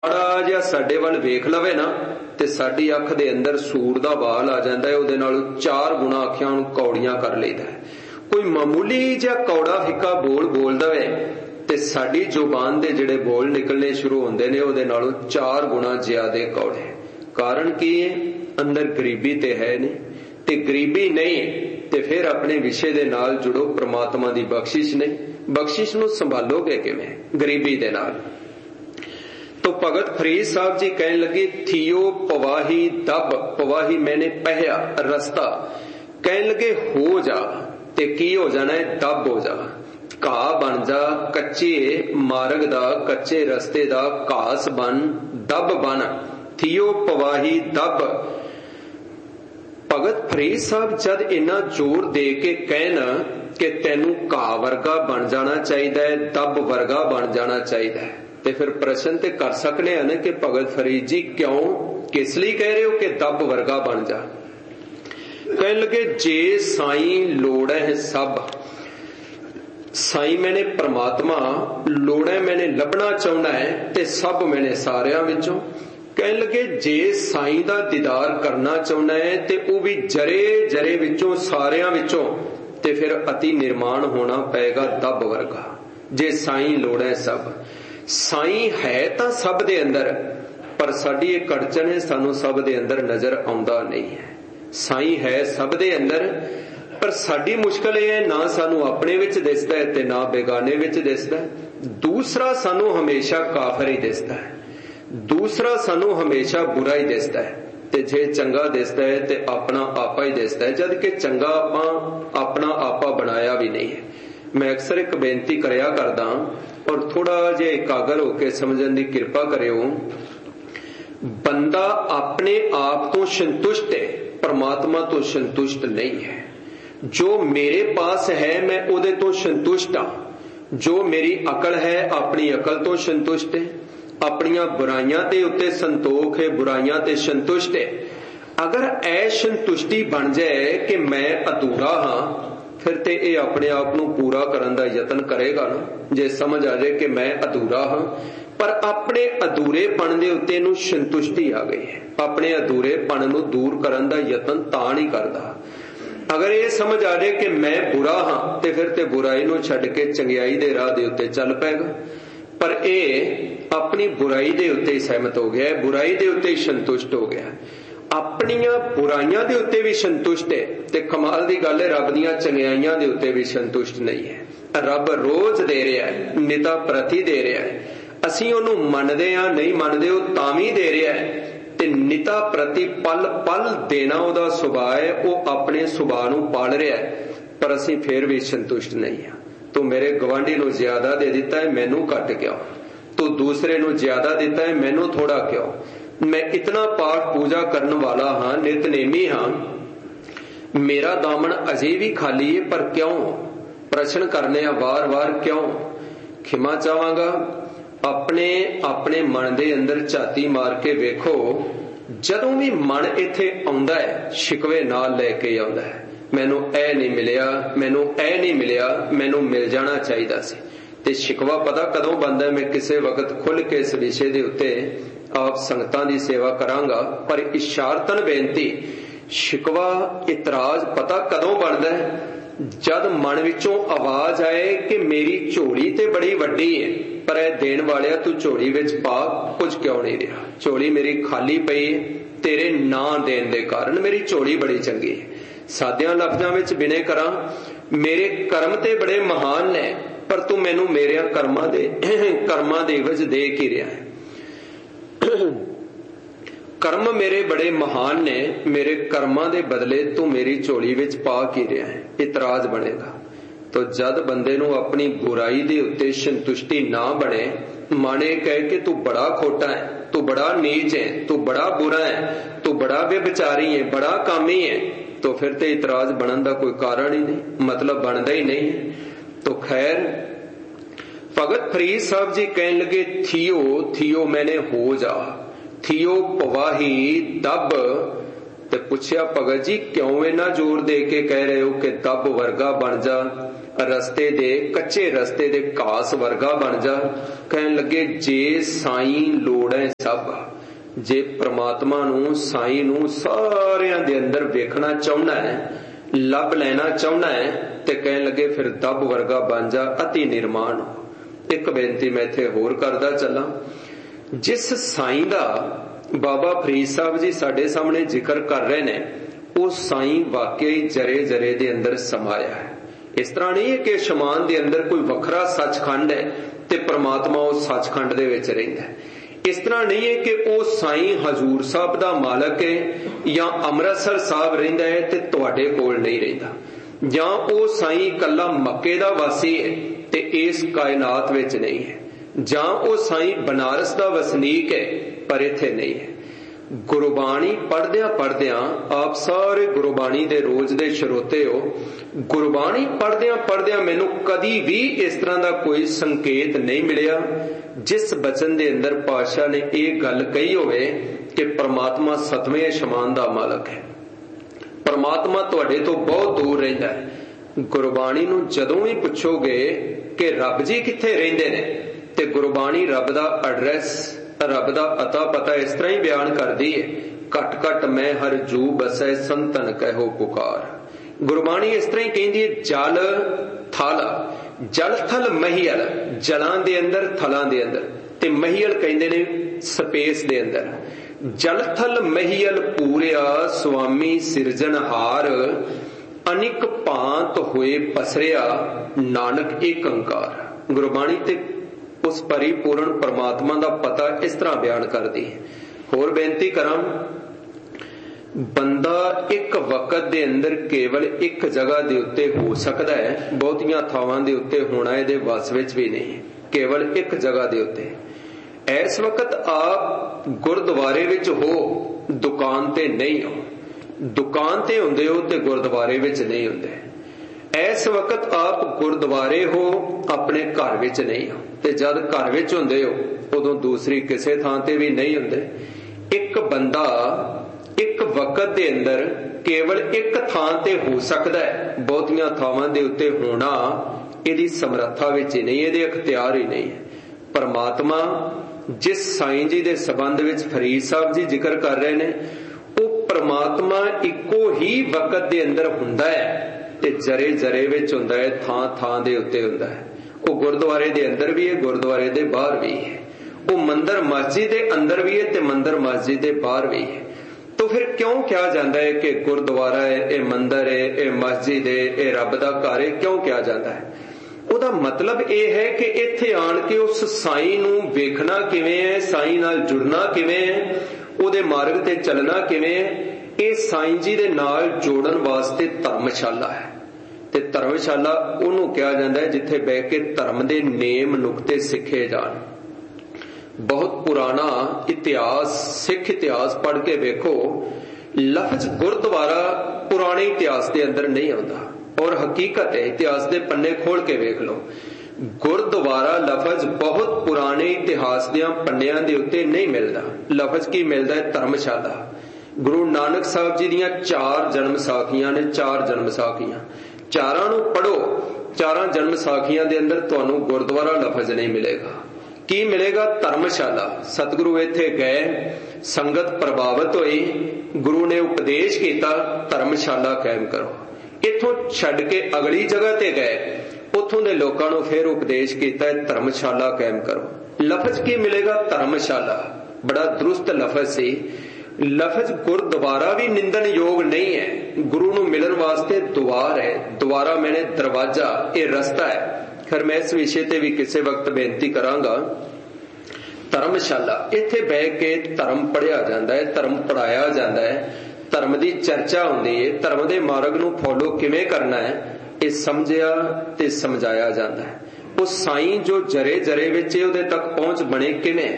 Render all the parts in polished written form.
ਮਾੜਾ ਜਿਹਾ ਸਾਡੇ ਵੱਲ ਵੇਖ ਲਵੇ ਨਾ ਤੇ ਸਾਡੀ ਅੱਖ ਦੇ ਅੰਦਰ ਸੂਰ ਦਾ ਵਾਲ ਆ ਜਾਂਦਾ ਹੈ, ਉਹਦੇ ਨਾਲ 4 ਗੁਣਾ ਅੱਖਾਂ ਨੂੰ ਕੌੜੀਆਂ ਕਰ ਲਈਦਾ ਹੈ। ਕੋਈ ਮਾਮੂਲੀ ਜਿਹਾ ਕੌੜਾ ਫਿੱਕਾ ਬੋਲ ਦਵੇ ਤੇ ਸਾਡੀ ਜ਼ੁਬਾਨ ਦੇ ਜਿਹੜੇ ਬੋਲ ਨਿਕਲਣੇ ਸ਼ੁਰੂ ਹੁੰਦੇ ਨੇ ਉਹਦੇ ਨਾਲੋਂ 4 ਗੁਣਾ ਜ਼ਿਆਦੇ ਕੌੜੇ। ਕਾਰਨ ਕੀ ਹੈ? ਅੰਦਰ ਗਰੀਬੀ ਤੇ ਹੈ ਨਹੀਂ, ਤੇ ਗਰੀਬੀ ਨਹੀਂ ਤੇ ਫਿਰ ਆਪਣੇ ਵਿਸ਼ੇ ਦੇ ਨਾਲ ਜੁੜੋ। ਪ੍ਰਮਾਤਮਾ ਦੀ ਬਖਸ਼ਿਸ਼ ਨਹੀਂ, ਬਖਸ਼ਿਸ਼ ਨੂੰ ਸੰਭਾਲੋਗੇ ਕਿਵੇਂ ਗਰੀਬੀ ਦੇ ਨਾਲ? तो भगत फरीद साहब जी कहने लगे थियो पवाही दब, पवाही मैंने पहया रस्ता, कहने लगे हो जा ते की हो जाना है, दब हो जा, घाह बन जा, कच्चे मार्ग दा कच्चे रस्ते दा घास बन, दब बन, थियो पवाही दब। भगत फरीद साहब जद इन्ना जोर दे के कहना कि तैनू घाह वर्गा बन जाना चाहिए, दब वर्गा बन जाना चाहिए, ਤੇ ਫਿਰ ਪ੍ਰਸ਼ਨ ਤੇ ਕਰ ਸਕਨੇ ਹਨ ਕਿ ਭਗਤ ਫਰੀਦ ਜੀ ਕਿਉਂ, ਕਿਸ ਲਈ ਕਹਿ ਰਹੇ ਹੋ ਕਿ ਦੱਬ ਵਰਗਾ ਬਣ ਜਾ? ਕਹਿਣ ਲੱਗੇ ਜੇ ਸਾਈਂ ਲੋੜ ਹੈ ਸਭ, ਸਾਈਂ ਮੈਨੇ ਪ੍ਰਮਾਤਮਾ ਲੋੜ ਹੈ ਮੈਨੇ ਲੱਭਣਾ ਚਾਹੁੰਦਾ ਹੈ ਤੇ ਸਭ ਮੈਨੇ ਸਾਰਿਆਂ ਵਿੱਚੋਂ। ਕਹਿਣ ਲੱਗੇ ਜੇ ਸਾਈਂ ਦਾ ਦੀਦਾਰ ਕਰਨਾ ਚਾਹੁੰਦਾ ਹੈ ਤੇ ਉਹ ਵੀ ਜਰੇ ਜਰੇ ਵਿੱਚੋਂ ਸਾਰਿਆਂ ਵਿੱਚੋਂ, ਤੇ ਫਿਰ ਅਤੀ ਨਿਰਮਾਣ ਹੋਣਾ ਪਏਗਾ ਦੱਬ ਵਰਗਾ। ਜੇ ਸਾਈਂ ਲੋੜ ਹੈ ਸਭ, ਸਾਈਂ ਹੈ ਤਾਂ ਸਭ ਦੇ ਅੰਦਰ, ਪਰ ਸਾਡੀ ਇਹ ਕੜਚਣ ਹੈ ਸਾਨੂੰ ਸਭ ਦੇ ਅੰਦਰ ਨਜ਼ਰ ਆਉਂਦਾ ਨਹੀਂ ਹੈ। ਸਾਈਂ ਹੈ ਸਭ ਦੇ ਅੰਦਰ, ਪਰ ਸਾਡੀ ਮੁਸ਼ਕਲ ਇਹ ਹੈ ਨਾ ਸਾਨੂੰ ਆਪਣੇ ਵਿੱਚ ਦਿਸਦਾ ਹੈ ਤੇ ਨਾ ਬੇਗਾਨੇ ਵਿੱਚ ਦਿਸਦਾ ਹੈ। ਦੂਸਰਾ ਸਾਨੂੰ ਹਮੇਸ਼ਾ ਕਾਫਰ ਹੀ ਦਿਸਦਾ ਹੈ, ਦੂਸਰਾ ਸਾਨੂੰ ਹਮੇਸ਼ਾ ਬੁਰਾ ਹੀ ਦਿਸਦਾ ਹੈ, ਤੇ ਜੇ ਚੰਗਾ ਦਿਸਦਾ ਹੈ ਤੇ ਆਪਣਾ ਆਪਾ ਹੀ ਦਿਸਦਾ ਹੈ, ਜਦ ਕਿ ਚੰਗਾ ਆਪਾਂ ਆਪਣਾ ਆਪਾ ਬਣਾਇਆ ਵੀ ਨਹੀਂ ਹੈ। ਮੈਂ ਅਕਸਰ ਇੱਕ ਬੇਨਤੀ ਕਰਿਆ ਕਰਦਾ ਔਰ ਥੋੜਾ ਜਿਹਾ ਇਕਾਗਰ ਹੋ ਕੇ ਸਮਝਣ ਦੀ ਕਿਰਪਾ ਕਰਿਓ। ਬੰਦਾ ਆਪਣੇ ਆਪ ਤੋਂ ਸੰਤੁਸ਼ਟ ਹੈ, परमात्मा तो संतुष्ट नहीं है। जो मेरे पास है मैं उहदे तो संतुष्ट हाँ। जो मेरी अकल है अपनी अकल तो संतुष्ट है, अपनियां बुराइयां ते उत्ते संतोख है, बुराइयां ते संतुष्ट है। अगर असंतुष्टि बन जाए कि मैं अधूरा हाँ, फिर ते ये अपने आप को पूरा करने का यतन करेगा ना। जे समझ आ जाए कि मैं अधूरा हाँ, पर अपने अधूरेपन दे उत्ते नूं संतुष्टि आ गई है, अपने अधूरेपन नूं दूर करने का यतन तां नहीं करदा। अगर ये समझ आ जाए कि मैं बुरा हाँ, तो फिर ते बुराई नूं छड्ड के चंगियाई दे राह दे उत्ते चल पेगा। पर ये अपनी बुराई दे उत्ते ही सहमत हो गया है, बुराई दे उत्ते ही संतुष्ट हो गया, अपनियां बुराइयां दे उत्ते भी संतुष्ट है। ते कमाल दी गल है रब दियां चंगियाइयां दे उत्ते भी संतुष्ट नहीं है। रब रोज दे रहा है, निता प्रति दे रहा है, असीं ओनू मनदे आ नहीं मनदे ओ तां भी दे रहा है। ते निता प्रति पल पल देना उहदा सुभाव है, वो अपने सुभाव नूं पाल रहा है, पर असीं फिर भी संतुष्ट नहीं हां। तू मेरे गवांढी नूं ज्यादा दे दिता है, मैनू घट क्यों? तू दूसरे नूं ज्यादा दिता है, मैनू थोड़ा क्यों? मैं इतना पाठ पूजा करने वाला हाँ, नितनेमी हाँ, मेरा दामन अजे भी खाली है, पर क्यों? प्रश्न करने वार वार क्यों? खिमा चाहांगा, अपने अपने मन दे अंदर झाती मार के वेखो, जदों भी मन इत्थे आउंदा है शिकवे नाल लैके आउंदा है, मैनू ऐ नहीं मिलिया, मैनू ऐ नहीं मिलिया, मैनू मिल जाना चाहिदा सी। ते शिकवा पता कदों बनदा है? मैं किसी वक्त खुल के इस विषय दे उत्ते आप संगतां दी सेवा करांगा, पर इशारतन बेनती, शिकवा इतराज पता कदों बनदा है? जद मन विचों आवाज आए कि मेरी झोली ते बड़ी वड्डी है, पर ऐ देण वालिया तू झोली विच पा कुछ क्यों नहीं रहा? झोली मेरी खाली पई है, तेरे ना देण दे कारण मेरी झोली बड़ी चंगी है। सादियां लफ्जां विच बिने करां, मेरे कर्म ते बड़े महान ने, पर तू मैनू मेरे कर्मां दे विच दे की रहा है। कर्म मेरे बड़े महान ने, मेरे कर्मां दे बदले तू मेरी झोली विच पा की रहा है। इतराज बनेगा। तो जद बंदे नूं अपनी बुराई दे उत्ते संतुष्टि ना बने, माने कहे कि तू बड़ा खोटा है, तू बड़ा नीच है, तू बड़ा बुरा है, तू बड़ा व्यभिचारी है, बड़ा कामी है, तो फिर ते इतराज बनन दा कोई कारण ही नहीं, मतलब बनदा ही नहीं है। तो खैर भगत फरीद साहब जी कहने लगे थियो थियो मैंने हो जा, थियो पवाही दब। ते पूछया भगत जी क्यों इन्ना जोर दे के कह रहे हो कि दब वर्गा बन जा? रस्ते दे कच्चे रस्ते दे घास वर्गा बन जा। कहन लगे जे साईं लोड़ है सब, जे परमात्मा नूं साईं नूं सारियां दे अंदर वेखना चाहुंदा है, लभ लेना चाहुंदा है, ते कहन लगे फिर दब वर्गा बन जा, अति निर्माण हो। एक बेनती मैं इत्थे होर करदा चलां, जिस साईं दा बाबा फरीद साहब जी साडे सामने जिक्र कर रहे ने, वो साईं वाकई जरे जरे दे अंदर समाया है। इस तरह नहीं है कि शमान दे अंदर कोई वखरा सचखंड है ते परमात्मा उस सचखंड दे विच रहिंदा है। इस तरह नहीं है कि वो साईं हजूर साहब दा मालक है या अमृतसर साहब रहिंदा है ते तुहाडे कोल नहीं रहिंदा, या वो साईं कल्ला मक्के दा वासी है ते इस कायनात विच नहीं है, या वो साईं बनारस दा वसनीक है पर इत्थे नहीं है। गुरबाणी पढ़दियां पढ़दियां, आप सारे गुरबाणी दे रोज दे श्रोते हो, गुरबाणी पढ़दियां पढ़दियां मैनू कदी भी इस तरह का कोई संकेत नहीं मिलिया जिस बचन दे अंदर पातशाह ने यह गल कही होवे कि परमात्मा सतवें आसमान दा मालक है, परमात्मा तुहाडे तो बहुत दूर रहिंदा है। गुरबाणी नूं जदों भी पुछोगे कि रब जी कित्थे रहिंदे ने, ते गुरबाणी रब दा एड्रैस, रब दा अता पता इस तरह ही बयान करदी है, घट घट मैं हर जू बसै संतन कहो पुकार। गुरबाणी इस तरह ही कहती है, जल थल, जल थल महियल, जलां दे अंदर थलां दे अंदर, ते महियल कहंदे ने स्पेस दे अंदर। जल थल महियल पूरिया स्वामी सिरजनहार, अनिक भांत होए पसरिया नानक एक अंकार। गुरबाणी ते उस परिपूर्ण परमात्मा दा पता इस तरह बयान करदी है। होर बेनती करां, बंदा एक वक्त दे अंदर केवल एक जगह दे उत्ते हो सकदा है, बहुतियां थावां दे उत्ते होना इहदे वस विच भी नहीं, केवल एक जगह दे उत्ते। इस वक्त आप गुरुद्वारे विच हो, दुकान ते नहीं हो, दुकान ते हुंदे हो ते गुरुद्वारे विच नहीं हुंदे। इस वक्त आप गुरुद्वारे हो, अपने घर विच नहीं हो, ते जद घर विच हुंदे हो उदों दूसरी किसे थां ते भी नहीं हुंदे। एक बंदा एक वक्त दे अंदर केवल एक थां ते हो सकदा है, बहुतियां थावां दे उत्ते होना इहदी समर्था विच ही नहीं, इहदे इख्तियार ही नहीं है। परमात्मा जिस साईं जी दे संबंध विच फरीद साहब जी जिक्र कर रहे ने, वो परमात्मा इक्को ही वक्त दे अंदर हुंदा है ते जरे जरे विच हुंदा है, थां थां दे उत्ते हुंदा है। वो गुरुद्वारे दे अंदर भी है, गुरुद्वारे दे बाहर भी है, वो मंदिर मस्जिद दे अंदर भी है ते मंदिर मस्जिद दे बाहर भी है। तो फिर क्यों कहा जाता है कि गुरुद्वारा है, ये मंदिर है, ये मस्जिद है, ये रब दा घर है, क्यों कहा जाता है? ਉਹਦਾ मतलब ਇਹ है कि ਇੱਥੇ ਆਣ ਕੇ ਉਸ ਸਾईं ਨੂੰ ਵੇਖਣਾ ਕਿਵੇਂ ਹੈ, ਸਾईं ਨਾਲ ਜੁੜਨਾ ਕਿਵੇਂ ਹੈ, ਉਹਦੇ ਮਾਰਗ ਤੇ ਚੱਲਣਾ ਕਿਵੇਂ ਹੈ, ਇਹ ਸਾईं ਜੀ ਦੇ ਨਾਲ ਜੋੜਨ ਵਾਸਤੇ ਧਰਮਸ਼ਾਲਾ ਹੈ। ਤੇ ਧਰਮਸ਼ਾਲਾ ਉਹਨੂੰ ਕਿਹਾ ਜਾਂਦਾ ਹੈ ਜਿੱਥੇ ਬਹਿ ਕੇ ਧਰਮ ਦੇ ਨੇਮ ਨੁਕਤੇ ਸਿੱਖੇ ਜਾਣ। ਬਹੁਤ ਪੁਰਾਣਾ ਇਤਿਹਾਸ, ਸਿੱਖ ਇਤਿਹਾਸ ਪੜ੍ਹ ਕੇ ਵੇਖੋ, ਲਫ਼ਜ਼ ਗੁਰਦੁਆਰਾ ਪੁਰਾਣੇ ਇਤਿਹਾਸ ਦੇ ਅੰਦਰ ਨਹੀਂ ਆਉਂਦਾ, और हकीकत है, इतिहास के पन्ने खोल के वेख लो, गुरुद्वारा लफज बहुत पुराने इतिहास दियां पन्नियां दे उत्ते नहीं मिलता। लफज की मिलता है धर्मशाला। गुरु नानक साहब जी दियां 4 जन्म साखियां ने, 4 जन्म साखियां, चारां नूं पढ़ो, 4 जन्म साखियां दे अंदर तुहानूं गुरुद्वारा लफज नहीं मिलेगा। की मिलेगा? धर्मशाला। सतगुरु इत्थे गए, संगत प्रभावित हुई, गुरु ने उपदेश किया धर्मशाला कायम करो। इथों छड़ के अगली जगह ते गए, उथों दे लोकां नूं फिर उपदेश किया धर्मशाला कायम करो। लफज की मिलेगा? धर्मशाला। बड़ा दुरुस्त लफज सी। लफज गुरुद्वारा भी निंदन योग नहीं है, गुरु नूं मिलन वास्ते द्वार है। द्वारा मैंने दरवाजा, ये रस्ता है। खैर मैं इस विषय ते भी किसी वक्त बेनती करांगा। धर्मशाला, इत्थे बह के धर्म पढ़िया जाता है, धर्म पढ़ाया जाता है, धर्म की चर्चा होंदी है, धर्म के मार्ग नूं फॉलो किवें करना है ये समझिया ते समझाया जाता है। वो साईं जो जरे जरे विच उहदे तक पहुंच बने किवें?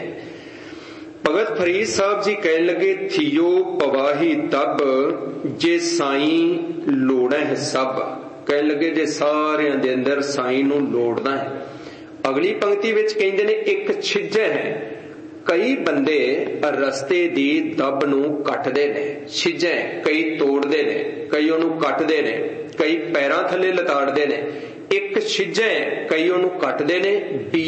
भगत फरीद साहब जी कहन लगे, थियो पवाही तब जे साईं लोड़ा है सब। कहन लगे जे सारियां दे अंदर साईं नूं लोड़ना है। अगली पंक्ति विच कहंदे ने, एक छिज्जे है, कई बंदे रस्ते दी दब नूं कटदे ने। छिज्जे कई तोड़दे ने, कई ओनूं कटदे ने, कई पैरां थल्ले लताड़दे ने। ਇੱਕ ਛਿਜੈ ਕਈ ਉਹਨੂੰ ਕੱਟਦੇ ਨੇ,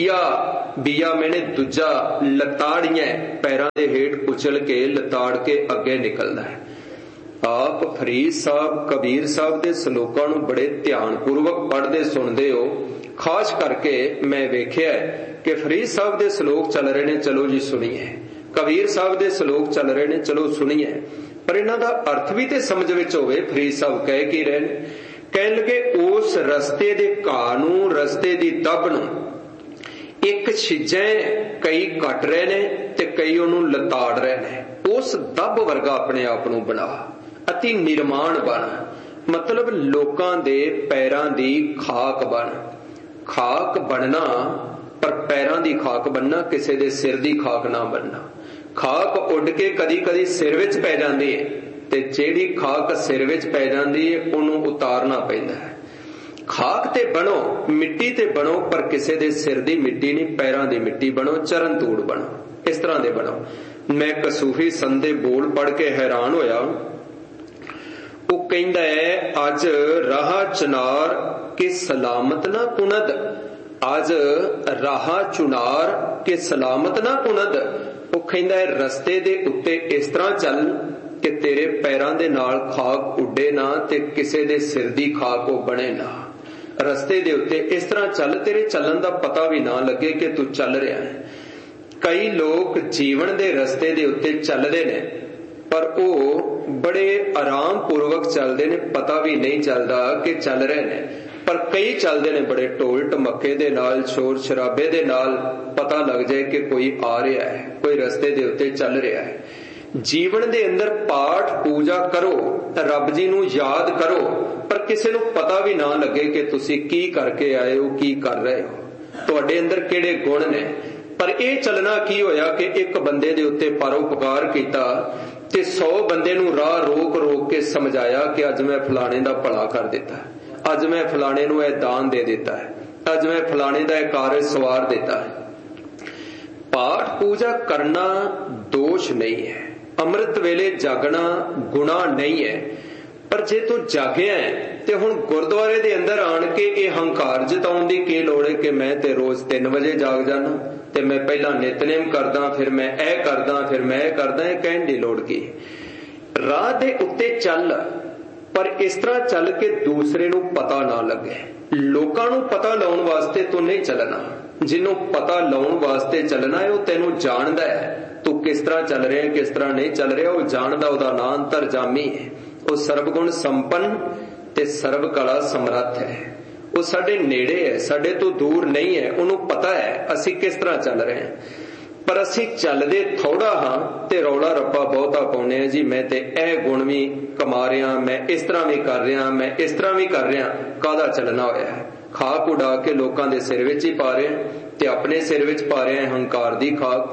ਬੀਆ ਮੈਨੇ ਦੂਜਾ, ਲਤਾੜੀਆਂ ਪੈਰਾਂ ਦੇ ਹੇਠ ਕੁਚਲ ਕੇ ਲਤਾੜ ਕੇ ਅੱਗੇ ਨਿਕਲਦਾ ਹੈ। ਆਪ ਫਰੀਦ ਸਾਹਿਬ ਕਬੀਰ ਸਾਹਿਬ ਦੇ ਸਲੋਕਾਂ ਨੂੰ ਬੜੇ ਧਿਆਨ ਪੂਰਵਕ ਪੜ੍ਹਦੇ ਸੁਣਦੇ ਹੋ। ਖਾਸ ਕਰਕੇ ਮੈਂ ਵੇਖਿਆ ਕਿ ਫਰੀਦ ਸਾਹਿਬ ਦੇ ਸਲੋਕ ਚੱਲ ਰਹੇ ਨੇ, ਚਲੋ ਜੀ ਸੁਣੀਏ। ਕਬੀਰ ਸਾਹਿਬ ਦੇ ਸਲੋਕ ਚੱਲ ਰਹੇ ਨੇ, ਚਲੋ ਸੁਣੀਏ। ਪਰ ਇਹਨਾਂ ਦਾ ਅਰਥ ਵੀ ਤੇ ਸਮਝ ਵਿੱਚ ਹੋਵੇ। ਫਰੀਦ ਸਾਹਿਬ ਕਹਿ ਕੀ ਰਹੇ ਨੇ? ਕਹਿਣ ਲੱਗੇ ਉਸ ਰਸਤੇ ਦੇ ਘਾਹ ਨੂੰ, ਰਸਤੇ ਦੀ ਤੱਬ ਨੂੰ ਇੱਕ ਛਿਜੈ ਕਈ ਕੱਟ ਰਹੇ ਨੇ ਤੇ ਕਈ ਉਹਨੂੰ ਲਤਾੜ ਰਹੇ ਨੇ। ਉਸ ਦੱਬ ਵਰਗਾ ਆਪਣੇ ਆਪ ਨੂੰ ਬਣਾ, ਅਤੀ ਨਿਰਮਾਣ ਬਣ, ਮਤਲਬ ਲੋਕਾਂ ਦੇ ਪੈਰਾਂ ਦੀ ਖਾਕ ਬਣ। ਖਾਕ ਬਣਨਾ, ਪਰ ਪੈਰਾਂ ਦੀ ਖਾਕ ਬਣਨਾ, ਕਿਸੇ ਦੇ ਸਿਰ ਦੀ ਖਾਕ ਨਾ ਬਣਨਾ। ਖਾਕ ਉੱਡ ਕੇ ਕਦੀ ਕਦੀ ਸਿਰ ਵਿੱਚ ਪੈ ਜਾਂਦੀ ਹੈ ਤੇ ਜਿਹੜੀ ਖਾਕ ਸਿਰ ਵਿੱਚ ਪੈ ਜਾਂਦੀ ਹੈ ਉਹਨੂੰ ਉਤਾਰਨਾ ਪੈਂਦਾ ਹੈ। ਖਾਕ ਤੇ ਬਣੋ, ਮਿੱਟੀ ਤੇ ਬਣੋ, ਪਰ ਕਿਸੇ ਦੇ ਸਿਰ ਦੀ ਮਿੱਟੀ ਨਹੀਂ, ਪੈਰਾਂ ਦੀ ਮਿੱਟੀ ਬਣੋ, ਚਰਨ ਧੂੜ ਬਣੋ, ਇਸ ਤਰ੍ਹਾਂ ਦੇ ਬਣੋ। ਮੈਂ ਇੱਕ ਸੂਫੀ ਸੰਤ ਦੇ ਬੋਲ ਪੜ੍ਹ ਕੇ ਹੈਰਾਨ ਹੋਇਆ। ਉਹ ਕਹਿੰਦਾ ਹੈ, ਅੱਜ ਰਾਹ ਚੁਨਾਰ ਕੇ ਸਲਾਮਤ ਨਾ ਕੁਨਦ, ਅੱਜ ਰਾਹ ਚੁਨਾਰ ਕੇ ਸਲਾਮਤ ਨਾ ਕੁਨਦ। ਉਹ ਕਹਿੰਦਾ ਹੈ ਰਸਤੇ ਦੇ ਉੱਤੇ ਇਸ ਤਰ੍ਹਾਂ ਚੱਲ ਕਿ ਤੇਰੇ ਪੈਰਾਂ ਦੇ ਨਾਲ ਖਾਕ ਉੱਡੇ ਨਾ ਤੇ ਕਿਸੇ ਦੇ ਸਿਰ ਦੀ ਖਾਕ ਉਹ ਬਣੇ ਨਾ। ਰਸਤੇ ਦੇ ਉੱਤੇ ਇਸ ਤਰ੍ਹਾਂ ਚੱਲ, ਤੇਰੇ ਚੱਲਣ ਦਾ ਪਤਾ ਵੀ ਨਾ ਲੱਗੇ ਕਿ ਤੂੰ ਚੱਲ ਰਿਹਾ ਹੈ। ਕਈ ਲੋਕ ਜੀਵਨ ਦੇ ਰਸਤੇ ਦੇ ਉੱਤੇ ਚੱਲਦੇ ਨੇ, ਪਰ ਉਹ ਬੜੇ ਆਰਾਮ ਪੂਰਵਕ ਚੱਲਦੇ ਨੇ, ਪਤਾ ਵੀ ਨਹੀਂ ਚੱਲਦਾ ਕਿ ਚੱਲ ਰਹੇ ਨੇ। ਪਰ ਕਈ ਚੱਲਦੇ ਨੇ ਬੜੇ ਢੋਲ ਢਮੱਕੇ ਦੇ ਨਾਲ, ਸ਼ੋਰ ਸ਼ਰਾਬੇ ਦੇ ਨਾਲ, ਪਤਾ ਲੱਗ ਜਾਏ ਕਿ ਕੋਈ ਆ ਰਿਹਾ ਹੈ, ਕੋਈ ਰਸਤੇ ਦੇ ਉੱਤੇ ਚੱਲ ਰਿਹਾ ਹੈ। ਜੀਵਨ ਦੇ ਅੰਦਰ ਪਾਠ ਪੂਜਾ ਕਰੋ, ਰੱਬ ਜੀ ਨੂੰ ਯਾਦ ਕਰੋ, ਪਰ ਕਿਸੇ ਨੂੰ ਪਤਾ ਵੀ ਨਾ ਲੱਗੇ ਕਿ ਤੁਸੀਂ ਕੀ ਕਰਕੇ ਆਏ ਹੋ, ਕੀ ਕਰ ਰਹੇ ਹੋ, ਤੁਹਾਡੇ ਅੰਦਰ ਕਿਹੜੇ ਗੁਣ ਨੇ। ਪਰ ਇਹ ਚੱਲਣਾ ਕੀ ਹੋਇਆ ਕਿ ਇੱਕ ਬੰਦੇ ਦੇ ਉੱਤੇ ਪਰਉਪਕਾਰ ਕੀਤਾ ਤੇ 100 ਬੰਦੇ ਨੂੰ ਰਾਹ ਰੋਕ ਰੋਕ ਕੇ ਸਮਝਾਇਆ ਕਿ ਅੱਜ ਮੈਂ ਫਲਾਣੇ ਦਾ ਭਲਾ ਕਰ ਦਿੱਤਾ, ਅੱਜ ਮੈਂ ਫਲਾਣੇ ਨੂੰ ਇਹ ਦਾਨ ਦੇ ਦਿੱਤਾ ਹੈ, ਅੱਜ ਮੈਂ ਫਲਾਣੇ ਦਾ ਇਹ ਕਾਰਜ ਸਵਾਰ ਦਿੱਤਾ ਹੈ। ਪਾਠ ਪੂਜਾ ਕਰਨਾ ਦੋਸ਼ ਨਹੀਂ ਹੈ, ਅੰਮ੍ਰਿਤ ਵੇਲੇ ਜਾਗਣਾ ਗੁਨਾਹ ਨਹੀਂ ਹੈ। ਪਰ ਜੇ ਤੂੰ ਜਾਗਿਆ ਤੇ ਹੁਣ ਗੁਰਦੁਆਰੇ ਦੇ ਅੰਦਰ ਆਣ ਕੇ ਇਹ ਹੰਕਾਰ ਜਤਾਉਣ ਦੀ ਕੀ ਲੋੜ ਹੈ ਕਿ ਮੈਂ ਤੇ ਰੋਜ਼ 3 ਵਜੇ ਜਾਗ ਜਾਣਾ ਤੇ ਮੈਂ ਪਹਿਲਾਂ ਨਿਤਨੇਮ ਕਰਦਾ, ਫਿਰ ਮੈਂ ਇਹ ਕਰਦਾ, ਫਿਰ ਮੈਂ ਇਹ ਕਰਦਾ। ਇਹ ਕਹਿਣ ਦੀ ਲੋੜ ਕੀ? ਰਾਹ ਦੇ ਉੱਤੇ ਚੱਲ, ਪਰ ਇਸ ਤਰ੍ਹਾਂ ਚੱਲ ਕਿ ਦੂਸਰੇ ਨੂੰ ਪਤਾ ਨਾ ਲੱਗੇ। ਲੋਕਾਂ ਨੂੰ ਪਤਾ ਲਾਉਣ ਵਾਸਤੇ ਤੂੰ ਨਹੀਂ ਚੱਲਣਾ, ਜਿਹਨੂੰ ਪਤਾ ਲਾਉਣ ਵਾਸਤੇ ਚੱਲਣਾ ਹੈ ਉਹ ਤੈਨੂੰ ਜਾਣਦਾ ਹੈ ਤੂੰ ਕਿਸ ਤਰ੍ਹਾਂ ਚੱਲ ਰਿਹਾ, ਕਿਸ ਤਰ੍ਹਾਂ ਨਹੀਂ ਚੱਲ ਰਿਹਾ। ਉਹ ਜਾਣਦਾ, ਉਹਦਾ ਨਾਂ ਅੰਤਰਜਾਮੀ ਹੈ। ਉਹ ਸਰਬਗੁਣ ਸੰਪੰਨ ਤੇ ਸਰਬ ਕਲਾ ਸਮਰੱਥ ਹੈ। ਉਹ ਸਾਡੇ ਨੇੜੇ ਹੈ, ਸਾਡੇ ਤੋਂ ਦੂਰ ਨਹੀਂ ਹੈ। ਉਹਨੂੰ ਪਤਾ ਹੈ ਅਸੀਂ ਕਿਸ ਤਰ੍ਹਾਂ ਚੱਲ ਰਹੇ ਹਾਂ। ਪਰ ਅਸੀਂ ਚੱਲਦੇ ਥੋੜਾ ਹਾਂ ਤੇ ਰੌਲਾ ਰੱਪਾ ਬਹੁਤਾ ਪਾਉਂਦੇ ਹਾਂ। ਜੀ ਮੈਂ ਤੇ ਇਹ ਗੁਣ ਵੀ ਕਮਾ ਰਿਹਾ, ਮੈਂ ਇਸ ਤਰ੍ਹਾਂ ਵੀ ਕਰ ਰਿਹਾ, ਮੈਂ ਇਸ ਤਰ੍ਹਾਂ ਵੀ ਕਰ ਰਿਹਾ। ਕਾਹਦਾ ਚੱਲਣਾ ਹੋਇਆ ਹੈ? ਖਾਕ ਉਡਾ ਕੇ ਲੋਕਾਂ ਦੇ ਸਿਰ ਵਿੱਚ ਹੀ ਪਾ ਰਹੇ ਤੇ ਆਪਣੇ ਸਿਰ ਵਿੱਚ ਪਾ ਰਹੇ ਹੰਕਾਰ ਦੀ ਖਾਕ।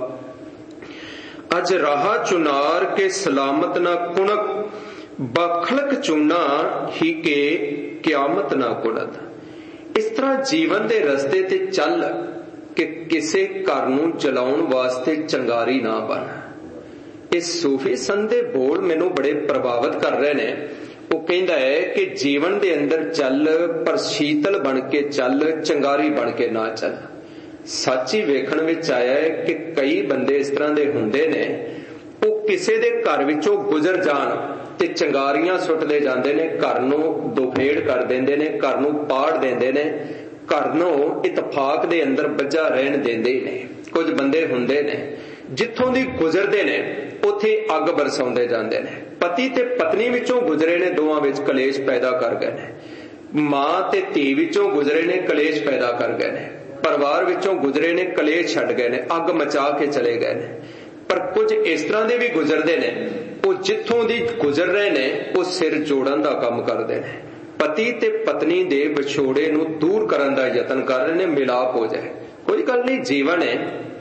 ਅੱਜ ਰਾਹ ਚੁਨਾਰ ਕੇ ਸਲਾਮਤ ਨਾ ਕੁਣਕ, ਬਖਲਕ ਚੂਨਾ ਹੀ ਕੇ ਕਿਆਮਤ ਨਾ ਕੁੜਦ। ਇਸ ਤਰ੍ਹਾਂ ਜੀਵਨ ਦੇ ਰਸਤੇ ਤੇ ਚੱਲ ਕਿ ਕਿਸੇ ਘਰ ਨੂੰ ਚਲਾਉਣ ਵਾਸਤੇ ਚੰਗਾਰੀ ਨਾ ਬਣ। ਇਸ ਸੂਫੀ ਸੰਤ ਦੇ ਬੋਲ ਮੈਨੂੰ ਬੜੇ ਪ੍ਰਭਾਵਿਤ ਕਰ ਰਹੇ ਨੇ। ਉਹ ਕਹਿੰਦਾ ਹੈ ਕਿ ਜੀਵਨ ਦੇ ਅੰਦਰ ਚੱਲ, ਪਰ ਸ਼ੀਤਲ ਬਣ ਕੇ ਚੱਲ, ਚੰਗਾਰੀ ਬਣ ਕੇ ਨਾ ਚੱਲ। ਸੱਚੀ ਵੇਖਣ ਵਿੱਚ ਆਇਆ ਹੈ ਕਿ ਕਈ ਬੰਦੇ ਇਸ ਤਰ੍ਹਾਂ ਦੇ ਹੁੰਦੇ ਨੇ, ਉਹ ਕਿਸੇ ਦੇ ਘਰ ਵਿੱਚੋਂ ਗੁਜ਼ਰ ਜਾਣ ਤੇ ਚੰਗਾਰੀਆਂ ਸੁੱਟਦੇ ਜਾਂਦੇ ਨੇ, ਘਰ ਨੂੰ ਦੁਫੇੜ ਕਰ ਦਿੰਦੇ ਨੇ, ਘਰ ਨੂੰ ਪਾੜ ਦਿੰਦੇ ਨੇ, ਘਰ ਨੂੰ ਇਤਫਾਕ ਦੇ ਅੰਦਰ ਬੱਝਾ ਰਹਿਣ ਦਿੰਦੇ ਨੇ। ਕੁਝ ਬੰਦੇ ਹੁੰਦੇ ਨੇ ਜਿੱਥੋਂ ਦੀ ਗੁਜ਼ਰਦੇ ਨੇ ਉੱਥੇ ਅੱਗ ਬਰਸਾਉਂਦੇ ਜਾਂਦੇ ਨੇ। ਪਤੀ ਤੇ ਪਤਨੀ ਵਿੱਚੋਂ ਗੁਜ਼ਰੇ ਨੇ, ਦੋਵਾਂ ਵਿੱਚ ਕਲੇਸ਼ ਪੈਦਾ ਕਰ ਗਏ ਨੇ। ਮਾਂ ਤੇ ਧੀ ਵਿੱਚੋਂ ਗੁਜ਼ਰੇ ਨੇ, ਕਲੇਸ਼ ਪੈਦਾ ਕਰ ਗਏ ਨੇ। ਪਰਿਵਾਰ ਵਿੱਚੋਂ ਗੁਜ਼ਰੇ ਨੇ, ਕਲੇਸ਼ ਛੱਡ ਗਏ ਨੇ, ਅੱਗ ਮਚਾ ਕੇ ਚਲੇ ਗਏ ਨੇ। ਪਰ ਕੁਝ ਇਸ ਤਰ੍ਹਾਂ ਦੇ ਵੀ ਗੁਜ਼ਰਦੇ ਨੇ, ਉਹ ਜਿੱਥੋਂ ਦੀ ਗੁਜ਼ਰ ਰਹੇ ਨੇ ਉਹ ਸਿਰ ਜੋੜਨ ਦਾ ਕੰਮ ਕਰਦੇ ਨੇ। ਪਤੀ ਤੇ ਪਤਨੀ ਦੇ ਵਿਛੋੜੇ ਨੂੰ ਦੂਰ ਕਰਨ ਦਾ ਯਤਨ ਕਰ ਰਹੇ ਨੇ, ਮਿਲਾਪ ਹੋ ਜਾਏ। ਕੋਈ ਗੱਲ ਨਹੀਂ, ਜੀਵਨ ਹੈ।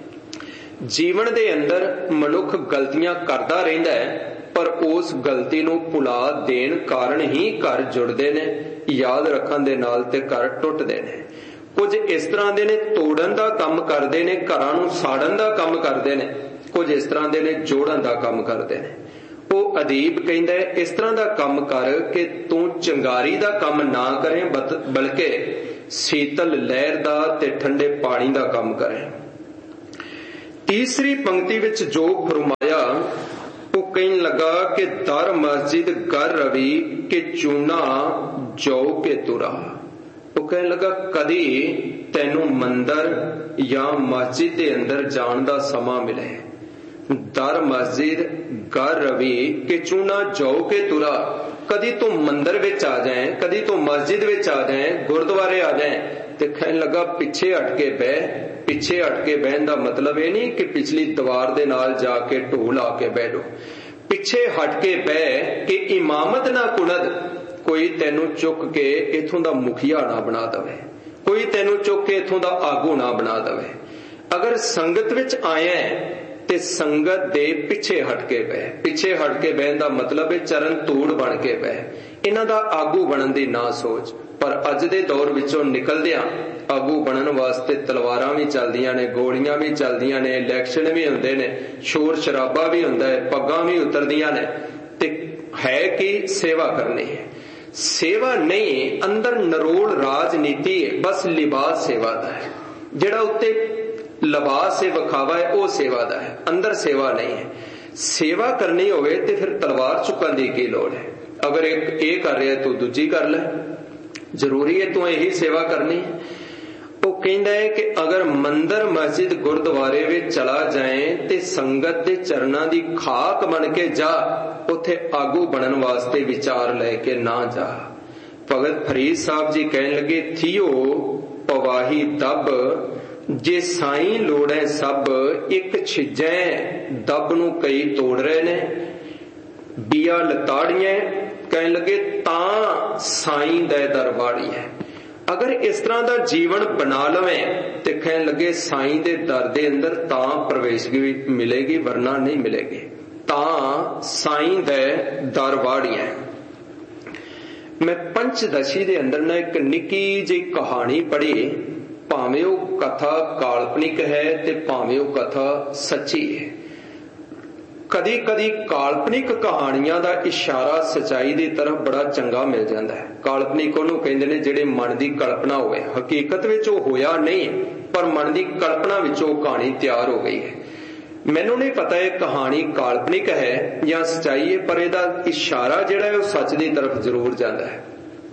ਜੀਵਨ ਦੇ ਅੰਦਰ ਮਨੁੱਖ ਗਲਤੀਆਂ ਕਰਦਾ ਰਹਿੰਦਾ ਹੈ, ਪਰ ਉਸ ਗਲਤੀ ਨੂੰ ਭੁਲਾ ਦੇਣ ਕਾਰਨ ਹੀ ਘਰ ਜੁੜਦੇ ਨੇ, ਯਾਦ ਰੱਖਣ ਦੇ ਨਾਲ ਤੇ ਘਰ ਟੁੱਟਦੇ ਨੇ। ਕੁਝ ਇਸ ਤਰ੍ਹਾਂ ਦੇ ਨੇ ਤੋੜਨ ਦਾ ਕੰਮ ਕਰਦੇ ਨੇ, ਘਰਾਂ ਨੂੰ ਸਾੜਨ ਦਾ ਕੰਮ ਕਰਦੇ ਨੇ। ਕੁਝ ਇਸ ਤਰ੍ਹਾਂ ਦੇ ਨੇ ਜੋੜਨ ਦਾ ਕੰਮ ਕਰਦੇ ਨੇ। ਉਹ ਅਦੀਬ ਕਹਿੰਦਾ ਇਸ ਤਰ੍ਹਾਂ ਦਾ ਕੰਮ ਕਰ ਕਿ ਤੂੰ ਚੰਗਾਰੀ ਦਾ ਕੰਮ ਨਾ ਕਰੇ, ਬਲਕਿ शीतल लहर दा ते ठंडे पानी दा काम करे। तीसरी पंक्ति विच जो फरमाया वो कहन लगा कि दर मस्जिद गर रवि के चूना जौ के तुरा। वो कहन लगा कदी तैनू मंदिर या मस्जिद के अंदर जान दा समा मिले। दर मस्जिद गर रवि के चूना जौ के तुरा। कदी तू मंदिर विच आ जाए, कदी तू मस्जिद विच आ जाए, गुरुद्वारे आ जाए, ते कहन लगा पिछे हट के बह। पिछे हट के बहन का मतलब ये नहीं कि पिछली दीवार दे नाल जाके ढोल आके बह जाओ। पिछे हट के बह कि इमामत ना कुणद कोई तेनू चुक के इथों दा मुखिया ना बना दवे, कोई तेनू चुक के इथों दा आगू ना बना दवे। अगर संगत विच आया ते संगत दे पिछे हट के बह। पिछे हट के बहन का मतलब है चरण तूड़ बन के बह। इन्हां दा आगू बनन दी ना सोच। पर अज दे दौर विचों निकलदियां आगू बनन वास्ते तलवारां भी चलदियां ने, गोलियां भी चलदियां ने, इलैक्शन भी हुंदे ने, शोर शराबा भी हुंदा है, पग्गां भी उतरदियां ने, ते है कि सेवा करनी है। सेवा नहीं, अंदर नरोड़ राजनीति है, बस लिबास सेवा दा है। जिहड़ा उत्ते लिबास से विखावा है वह सेवा दा है, अंदर सेवा नहीं है। सेवा करनी होवे ते फिर तलवार चुकन दी की लोड़ है। अगर एक ये कर रहा है तू दूजी कर ले, जरूरी है तू यही सेवा करनी है। वो कहता है कि अगर मंदिर मस्जिद गुरुद्वारे में चला जाए ते संगत दे चरणां दी खाक बन के जा, उथे आगू बनन वास्ते विचार लेके ना जा। भगत फरीद साहब जी कहन लगे थियो पवाही दब जे साई लोड़े सब एक छिजै दब नू कई तोड़ रहे ने बिया लताड़ियां कहन लगे ता साई दे दरबारी है। अगर इस तरह का जीवन बना लवें तो कहन लगे साई दे दर दे अंदर ता प्रवेश मिलेगी, वरना नहीं मिलेगी। ता साई दे दरबारी है। मैं पंचदशी दे अंदर ना एक निक्की जी कहानी पढ़ी, भावें वो कथा काल्पनिक है ते भावें वो कथा सच्ची है। कदी कदी काल्पनिक कहानियां दा इशारा सच्चाई दी तरफ बड़ा चंगा मिल जाता है। काल्पनिक उन्होंने कहते हैं जिहड़े मन की कल्पना होवे, हकीकत विच वो होया नहीं पर मन की कल्पना विच वो कहानी तैयार हो गई है। मैनू नहीं पता ये कहानी काल्पनिक है या सच्चाई है, पर इहदा इशारा जिहड़ा है वो सच की तरफ जरूर जाता है।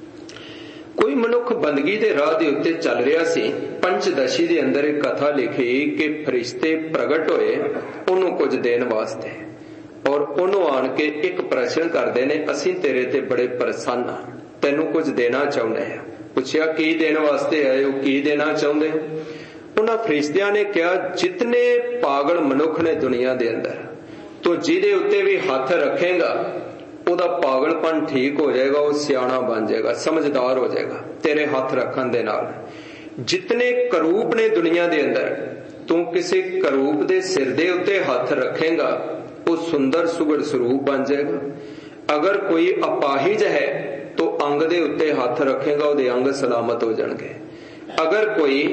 कोई मनुख बंदगी दे राह दे उत्ते चल रहा सी। पंचदशी दे अंदर एक कथा लिखी कि फरिश्ते प्रगट होए उन्होंने कुछ देन वास्ते, और उन्होंने आन के एक प्रश्न करते ने, असीं तेरे ते बड़े प्रसन्न हां, तैनू कुछ देना चाहुंदे हैं। पुछया की देने वास्ते आए हो, की देना चाहुंदे हो? उन्हां फरिश्तियां ने कहा जितने पागल मनुख ने दुनिया दे अंदर, तो जिहदे उत्ते भी हथ रखेगा ਉਹਦਾ पागलपन ठीक हो जाएगा, वो सियाणा बन जाएगा, समझदार हो जाएगा तेरे हाथ रखन दे नाल। जितने करूप ने दुनिया दे अंदर, तू किसी करूप दे सिर दे उत्ते हाथ रखेगा वो सुंदर सुगड़ स्वरूप बन जाएगा। अगर कोई अपाहिज है तो अंग दे उत्ते हाथ रखेगा ਉਹਦੇ अंग सलामत हो जाएंगे। अगर कोई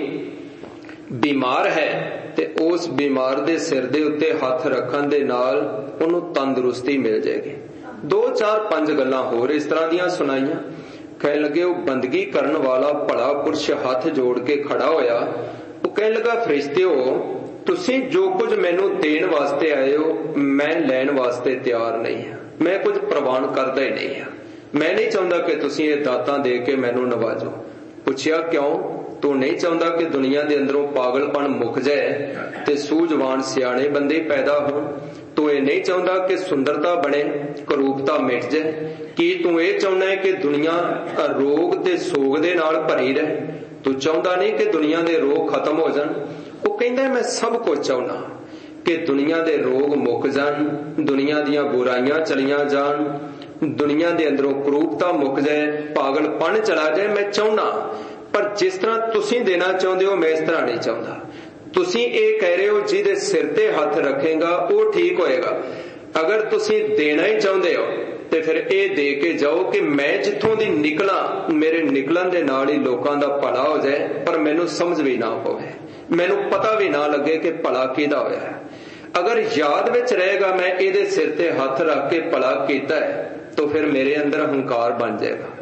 बीमार है ते उस बीमार दे सिर दे उत्ते हाथ रखन दे नाल ਉਹਨੂੰ तंदुरुस्ती मिल जाएगी। 2 4 5 गल्लां होर इस तरह दियां सुनाइयां। कह लगे वो बंदगी करन वाला भला पुरुष हाथ जोड़ के खड़ा होया, वो कह लगा फरिश्तेओ तुसीं जो कुछ मैनू देण वास्ते आए हो मैं लैण वास्ते तैयार नहीं हां, मैं कुछ प्रवान करदा ही नहीं हां, मैं नहीं चाहुंदा कि तुसीं ये दातां दे के मैनू नवाजो। पुछया क्यों? तू नहीं चाहुंदा कि दुनिया दे अंदरों पागलपन मुक जाए ते सूझवान सियाणे बंदे पैदा होण? तू ये नहीं चाहुंदा कि सुंदरता बने, करूपता मिट जाए? की तू ये चाहुंदा है कि दुनिया रोग ते सोग दे नाल भरी रहे? तू चाहुंदा नहीं कि दुनिया दे रोग खत्म हो जान? वो कहंदा मैं सब कुछ चाहुंदा कि दुनिया दे रोग मुक जान, दुनिया दियां बुराइयां चलियां जान, दुनिया दे अंदरों करूपता मुक जाए, पागलपन चला जाए, मैं चाहुंदा। पर जिस तरह तुसीं देना चाहुंदे हो मैं इस तरह नहीं चाहुंदा। तुसीं ये कह रहे हो जिहदे सिर ते हथ रखेगा वो ठीक होएगा। अगर तुसीं देना ही चाहुंदे हो ते फिर ये दे के जाओ कि मैं जिथों दी निकला मेरे निकलन दे नाल ही लोकां दा भला हो जाए, पर मैनू समझ भी ना पवे, मैनू पता भी ना लगे कि भला किहदा होया है। अगर याद विच रहेगा मैं इहदे सिर ते हथ रख के भला कीता है तो फिर मेरे अंदर हंकार बन जाएगा।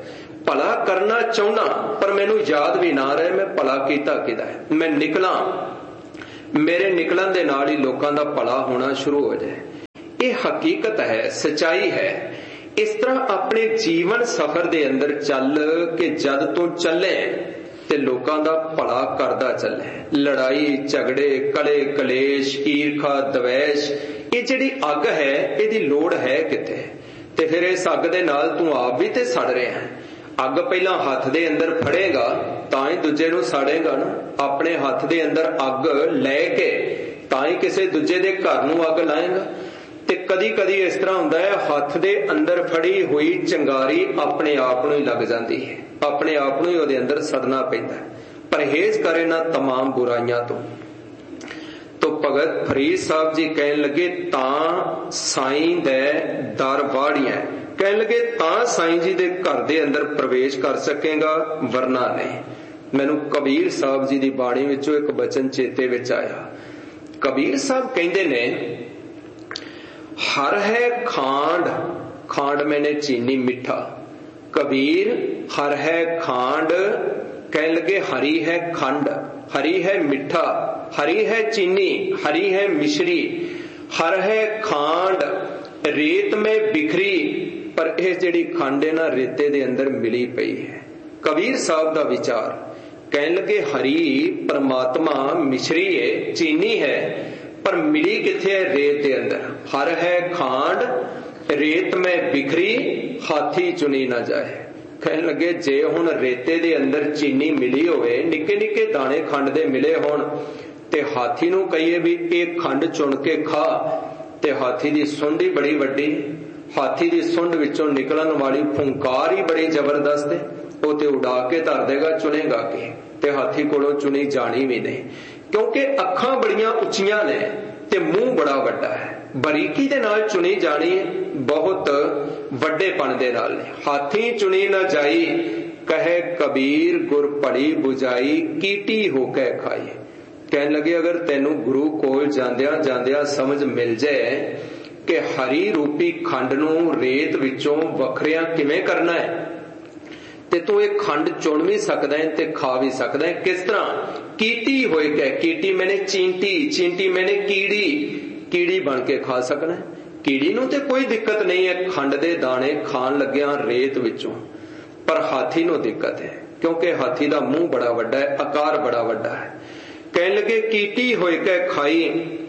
ਭਲਾ ਕਰਨਾ ਚਾਹੁੰਦਾ ਪਰ ਮੈਨੂੰ ਯਾਦ ਵੀ ਨਾ ਰਹੇ ਮੈਂ ਭਲਾ ਕੀਤਾ ਕਿਹਦਾ ਹੈ। ਮੈਂ ਨਿਕਲਾਂ, ਮੇਰੇ ਨਿਕਲਣ ਦੇ ਨਾਲ ਹੀ ਲੋਕਾਂ ਦਾ ਭਲਾ ਹੋਣਾ ਸ਼ੁਰੂ ਹੋ ਜਾਏ। ਇਹ ਹਕੀਕਤ ਹੈ, ਸਚਾਈ ਹੈ। ਇਸ ਤਰ੍ਹਾਂ ਆਪਣੇ ਜੀਵਨ ਸਫ਼ਰ ਦੇ ਅੰਦਰ ਚੱਲ ਕਿ ਜਦ ਤੂੰ ਚੱਲੇ ਤੇ ਲੋਕਾਂ ਦਾ ਭਲਾ ਕਰਦਾ ਚੱਲੇ। ਲੜਾਈ ਝਗੜੇ ਕਲੇ ਕਲੇਸ਼ ਈਰਖਾ ਦਵੈਸ਼ ਇਹ ਜਿਹੜੀ ਅੱਗ ਹੈ ਇਹਦੀ ਲੋੜ ਹੈ ਕਿਤੇ। ਤੇ ਫਿਰ ਇਸ ਅੱਗ ਦੇ ਨਾਲ ਤੂੰ ਆਪ ਵੀ ਤੇ ਸੜ ਰਿਹਾ। ਅੱਗ ਪਹਿਲਾਂ ਹੱਥ ਦੇ ਅੰਦਰ ਫੜੇਗਾ ਤਾਂ ਹੀ ਦੂਜੇ ਨੂੰ ਸਾੜੇਗਾ ਨਾ। ਆਪਣੇ ਹੱਥ ਦੇ ਅੰਦਰ ਅੱਗ ਲੈ ਕੇ ਤਾਂ ਹੀ ਕਿਸੇ ਦੂਜੇ ਦੇ ਘਰ ਨੂੰ ਅੱਗ ਲਾਏਗਾ। ਤੇ ਕਦੀ ਕਦੀ ਇਸ ਤਰ੍ਹਾਂ ਹੁੰਦਾ ਹੈ ਹੱਥ ਦੇ ਅੰਦਰ ਫੜੀ ਹੋਈ ਚੰਗਾਰੀ ਆਪਣੇ ਆਪ ਨੂੰ ਹੀ ਲੱਗ ਜਾਂਦੀ ਹੈ, ਆਪਣੇ ਆਪ ਨੂੰ ਹੀ ਉਹਦੇ ਅੰਦਰ ਸੜਨਾ ਪੈਂਦਾ। ਪਰਹੇਜ਼ ਕਰੇ ਨਾ तमाम ਬੁਰਾਈਆਂ ਤੋਂ। ਤੋ ਭਗਤ ਫਰੀਦ ਸਾਹਿਬ ਜੀ ਕਹਿਣ ਲੱਗੇ ਤਾਂ ਸਾਈਂ ਦੇ ਦਰ ਵਾੜੀਆਂ, ਕਹਿਣ ਲੱਗੇ ਤਾਂ ਸਾਈਂ ਜੀ ਦੇ ਘਰ ਦੇ ਅੰਦਰ ਪ੍ਰਵੇਸ਼ ਕਰ ਸਕੇਗਾ ਵਰਨਾ ਨਹੀਂ। ਮੈਨੂੰ ਕਬੀਰ ਸਾਹਿਬ ਜੀ ਦੀ ਬਾਣੀ ਵਿੱਚੋਂ ਇੱਕ ਬਚਨ ਚੇਤੇ ਵਿੱਚ ਆਇਆ। ਕਬੀਰ ਸਾਹਿਬ ਕਹਿੰਦੇ ਨੇ हर है खांड, खांड मैंने चीनी मिठा। कबीर हर है खांड, कहने लगे हरी है खंड, हरी है मिठा, हरी है चीनी, हरी है मिश्री, हर है खांड रेत में बिखरी। पर यह जिहड़ी खंड है ना रेते दे अंदर मिली पई है। कबीर साहब दा विचार कहने लगे हरी परमात्मा मिश्री है चीनी है पर मिली किथे है रेत के अंदर। हर है खांड रेत में बिखरी हाथी चुनी ना जाए। कहने लगे जे हुण रेते दे अंदर चीनी मिली होवे निक्के निक्के दाने खंड दे मिले होण ते हाथी नूं कहिए भी एक खंड चुन के खा ते हाथी दी सुंड ही बड़ी वड्डी, हाथी दी सुंड विचों निकलण वाली फुंकार ही बड़ी जबरदस्त है। वो ते उड़ा के धर देगा चुनेगा कि ते हाथी कोलों चुनी जानी भी नहीं क्योंकि अखां बड़ियां उच्चियां ने ते मुंह बड़ा वड्डा है। बरीकी दे नाल चुनी जानी बहुत वड्डेपन दे नाल। हाथी चुनी न जाई कहे कबीर गुर पड़ी बुझाई कीटी होके खाई। कहने लगे अगर तेनू गुरु कोल जांदियां जांदियां समझ मिल जाए कि हरी रूपी खंड नूं रेत विचों वखरिया किवें करना है ते तू एक खंड चुन भी सकदा है ते खा भी सकदा है। किस तरह कीटी होए के, कीटी मैंने चींटी, चींटी मैंने कीड़ी, कीड़ी बन के खा सकना है। कीड़ी नूं ते कोई दिक्कत नहीं है खंड दे दाने खान लग्या रेत विचों, पर हाथी नूं दिक्कत है क्योंकि हाथी दा मुंह बड़ा वड्डा है, आकार बड़ा वड्डा है। कहने लगे कीटी होए के खाई।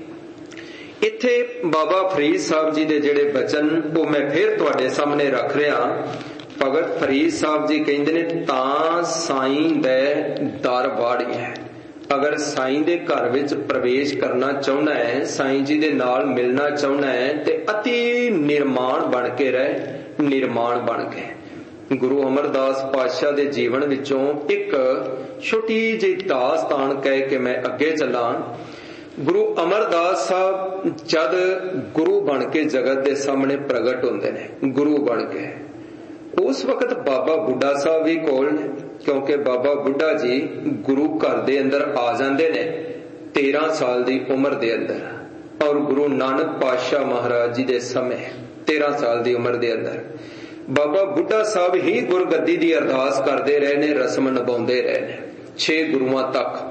इत्थे बाबा फरीद साहब जी दे जिहड़े बचन वो मैं फिर तुहाडे सामने रख रहा। भगत फरीद साहब जी कहते ने तां साईं दे दर वाड़ियां। अगर साईं दे घर विच प्रवेश करना चाहना है, साईं जी दे नाल मिलना चाहना है ते अति निर्माण बन के रह, निर्माण बन के। गुरु अमरदास पातशाह दे जीवन विचों एक छोटी जी दास्तान कह के मैं अगे चला। गुरु अमरदास साहब जद गुरु बन के जगत दे सामने प्रगट होंदे ने, गुरु बन के उस वक्त बाबा बुढ़ा साहब भी कोल ने क्योंकि बाबा बुढ़ा जी गुरु घर दे अंदर आ जांदे ने 13 साल दी उम्र दे अंदर और गुरु नानक पातशाह महाराज जी दे समय 13 साल दी उम्र दे अंदर बाबा बुढ़ा साहब ही गुरगद्दी दी अरदास करते रहे ने, रस्म निभाउंदे रहे ने 6 गुरुआं तक।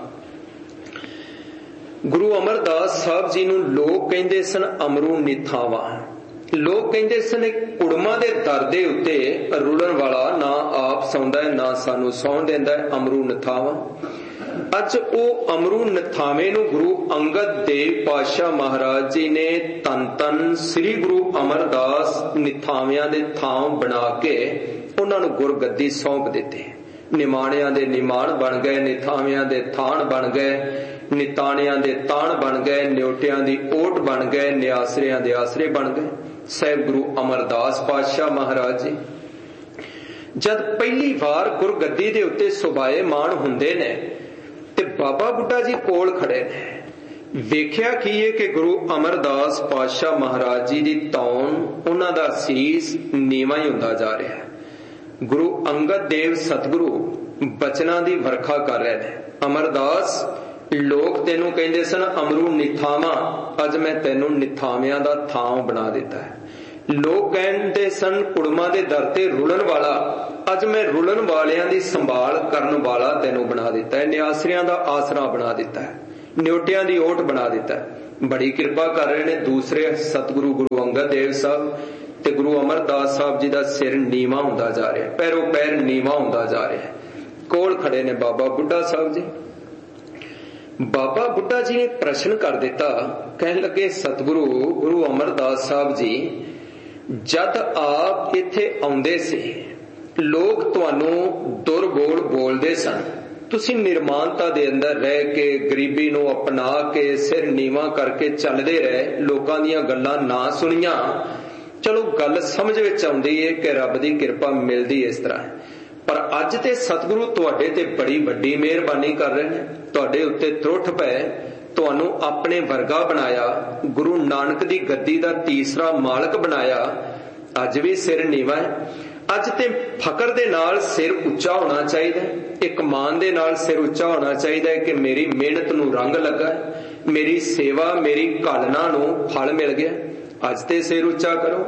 गुरु अमरदास साहब जी नूं लोग कहंदे सन अमरू निथावा। लोग कहते सन कुड़मा दे दर दे उत्ते रुलण वाला ना आप सौंदा है ना सानू सौं देंदा है अमरू नथावा। अज ओ अमरू नथावे नूं गुरु अंगद देव पातशाह महाराज जी ने तन तन श्री गुरु अमरदास निथावियां दे थां बना के उन्हां नूं गुरगद्दी सौंप दित्ती। निमाणियां दे निमाण बन गए, निथावियां दे थाण बन गए, निताणियां दे ताण बन गए, न्योटियां दी ओट बन गए, न्यासरियां दे आसरे बन गए। साहिब गुरु अमरदास पातशाह महाराज जी जद पहली बार गुरगद्दी दे उत्ते सुभाएमान हुंदे ने ते बाबा बुढ़ा जी कोल खड़े ने। वेख्या की है कि गुरु अमरदास पातशाह महाराज जी दी तौन उन्हां दा सीस नीवा ही हुंदा जा रहा है। गुरु अंगद देव सतगुरु बचनां दी वरखा कर रहे ने। अमरदास लोग तेनू कहंदे सन अमरू निथावा, अज मैं तेनू निथावियां दा थां बना दिता है। लोग कहते सन कुड़मां दे दर ते रुलन वाला, अज मैं रुलन वालियां दी संभाल करन वाला तैनू बना दिता है, न्यासरियां दा आसरा बना दिता है, न्योटियां दी ओट बना दिता है। बड़ी किरपा कर रहे ने दूसरे सतगुरु गुरु अंगद देव साहब ते गुरु अमरदास साहब जी दा सिर नीवा हुंदा जा रहा है, पैरों पैर नीवा हुंदा जा रहा है। कोल खड़े ने बाबा बुढ़ा साहब जी। बाबा बुढ़ा जी ने प्रश्न कर दिता, कहन लगे सतगुरु गुरु अमरदास साहब जी, जद आप इत्थे आउंदे सी लोग तुहानू दुरबोल बोलदे सन, तुसी निर्माणता दे अंदर रह के गरीबी नू अपना के सिर नीवा करके चलदे रहे, लोकां दीयां गल्लां ना सुनियां। चलो गल समझ विच आउंदी है कि रब दी किरपा मिलदी इस तरह है, पर अज ते सतगुरु तुहाडे ते बड़ी वड्डी मेहरबानी कर रहे ने, तुहाडे उत्ते त्रुठ पै, तुहानू अपने वर्गा बनाया, गुरु नानक दी गद्दी दा तीसरा मालक बनाया। अज भी सिर नीवा है। अज ते फकर दे नाल सिर उच्चा होना चाहिए, एक मान दे नाल सिर उच्चा होना चाहिए कि मेरी मेहनत नू रंग लगा, मेरी सेवा मेरी घालना नू फल मिल गया। अज ते सिर उच्चा करो।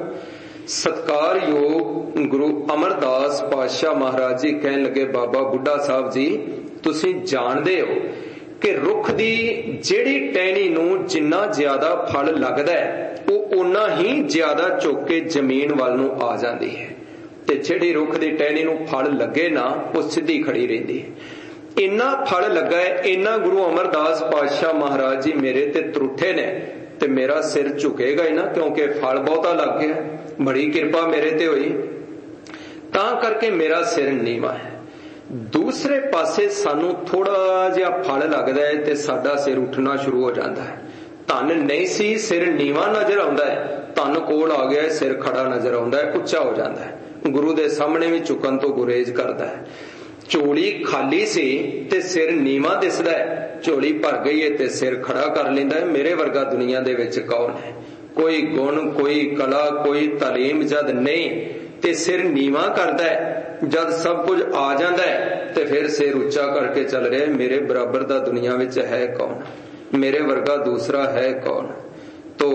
सत्कारयोग गुरु अमरदास पातशाह महाराज जी कहन लगे, बाबा बुढ़ा साहब जी तुसी जानदे हो कि रुख दी जेड़ी टहनी नू जिन्ना ज्यादा फल लगदा है वो उन्ना ही ज्यादा चुक के जमीन वाल नू आ जाती है, ते जेड़ी रुख दी टहनी नू फल लगे ना वो सीधी खड़ी रहिंदी है। इन्ना फल लगा है, इन्ना गुरु अमरदास पातशाह महाराज जी मेरे ते त्रुठे ने, ते मेरा सिर झुकेगा ही ना, क्योंकि फल बहुता लग गया, बड़ी किरपा मेरे ते हुई, तां करके मेरा सिर नीवा है। दूसरे पासे सानू थोड़ा जिहा फल लगदा है ते साडा सिर उठना शुरू हो जाता है। धन नहीं सी सिर नीवा नजर आउंदा है, धन कोल आ गया सिर खड़ा नजर आउंदा है, उच्चा हो जाता है, गुरु दे सामने भी चुकन तो गुरेज करदा है। झोली खाली सी ते सिर नीवा दिसदा है, झोली भर गई है ते सिर खड़ा कर लैंदा है। मेरे वर्गा दुनिया दे विच कौन है? कोई गुण कोई कला कोई तालीम जद नहीं ते सिर नीवा करदा है, जद सब कुछ आ जाता है ते फिर सिर उच्चा करके चल रहा है। मेरे बराबर दा दुनिया विच है कौन? मेरे वर्गा दूसरा है कौन? तो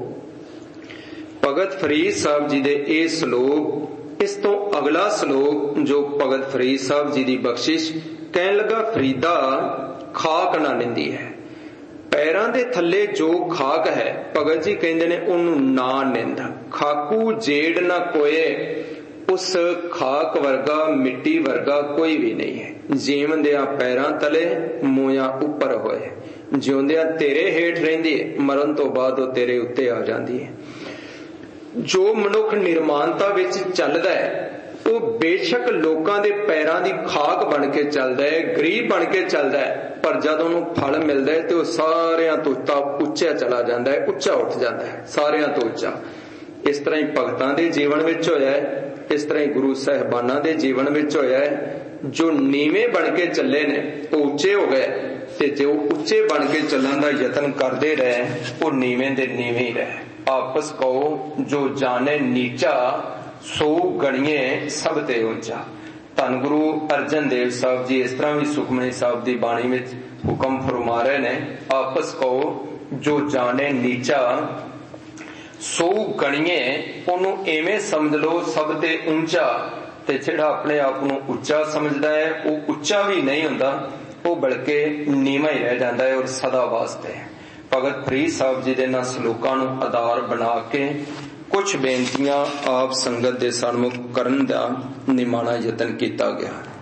भगत फरीद साहब जी दे ये श्लोक, इस तो अगला श्लोक जो भगत फरीद साहब जी दी बख्शिश, कहन लगा फरीदा खाक ना निंदी है, पैरां दे थल्ले जो खाक है भगत जी कहंदे ने उन्नू ना निंद, खाकू जेड़ ना कोए, उस खाक वर्गा मिट्टी वर्गा कोई भी नहीं है। जीवंदिया पैरां तले मूया उपर होए, जिउंदिया तेरे हेठ रहिंदी है, मरण तो बाद वो तेरे उत्ते आ जाती है। जो मनुख निर्माणता विच चलदा है वो बेशक लोकां दे पैरां दी खाक बन के चलदा है, गरीब बन के चलदा है, पर जद उन्हें फल मिलता है तो सारियां तो उच्चा चला जाता है, उच्चा उठ जाता है, सारियां तो उच्चा। इस तरह ही भगतां दे जीवन विच होया है, इस तरह ही गुरु साहिबानां दे जीवन विच होया है। जो नीवे बन के चले ने वो उच्चे हो गए, ते जो उच्चे बन के चलण दा यतन करते रहे वो नीवे दे नीवे ही रहे। आपस कहो जो जाने नीचा सो गणिए सब ते ऊंचा। धन गुरु अर्जन देव साहब जी इस तरह भी सुखमनी साहब की बाणी में हुक्म फरमा रहे ने, आपस कहो जो जाने नीचा सो गणिए, ओनू एवें समझ लो सब ते ऊंचा। ते जिहड़ा अपने आप नू उच्चा समझदा है वो उच्चा भी नहीं हुंदा, वो बल्कि नीवा ही रह जाता है और सदा वास्ते। भगत फरीद साहब जी दे ना सलोकां नू आधार बना के कुछ बेनतियां आप संगत दे सन्मुख करन दा निमाणा यतन किया गया।